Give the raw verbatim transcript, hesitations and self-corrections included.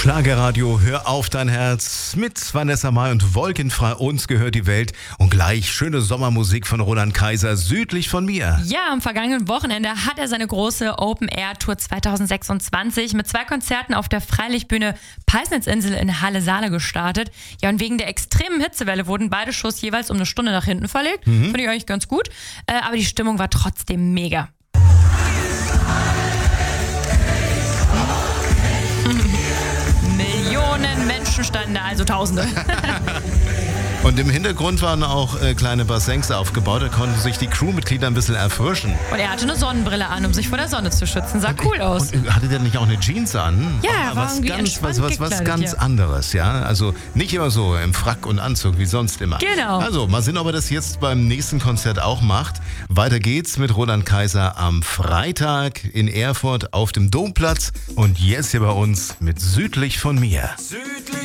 Schlagerradio, hör auf dein Herz mit Vanessa Mai und Wolkenfrei, uns gehört die Welt. Und gleich schöne Sommermusik von Roland Kaiser, südlich von mir. Ja, am vergangenen Wochenende hat er seine große Open-Air-Tour zweitausendsechsundzwanzig mit zwei Konzerten auf der Freilichtbühne Peisnitzinsel in Halle-Saale gestartet. Ja, und wegen der extremen Hitzewelle wurden beide Shows jeweils um eine Stunde nach hinten verlegt. Mhm. Finde ich eigentlich ganz gut. Äh, aber die Stimmung war trotzdem mega. Millionen Menschen standen da, also Tausende. Und im Hintergrund waren auch äh, kleine Bassins aufgebaut, da konnten sich die Crewmitglieder ein bisschen erfrischen. Und er hatte eine Sonnenbrille an, um sich vor der Sonne zu schützen. Sah cool aus. Und hatte der nicht auch eine Jeans an? Ja, war war was irgendwie ganz, was, was, was ganz ja. anderes, ja. Also nicht immer so im Frack und Anzug wie sonst immer. Genau. Also mal sehen, ob er das jetzt beim nächsten Konzert auch macht. Weiter geht's mit Roland Kaiser am Freitag in Erfurt auf dem Domplatz. Und jetzt hier bei uns mit Südlich von mir. Südlich